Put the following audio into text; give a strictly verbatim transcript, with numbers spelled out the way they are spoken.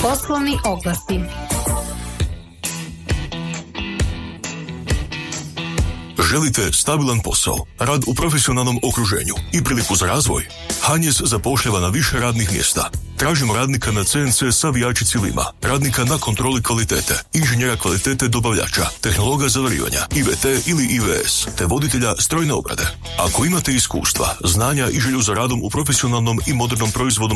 Poslovni oglasi. Želite stabilan posao, rad u profesionalnom okruženju i priliku za razvoj? Hanjes zapošljava na više radnih mjesta. Tražimo radnika na C N C savijači cilima, radnika na kontroli kvalitete, inženjera kvalitete dobavljača, tehnologa zavarivanja, I V T ili I V S, te voditelja strojne obrade. Ako imate iskustva, znanja i želju za radom u profesionalnom i modernom proizvodnom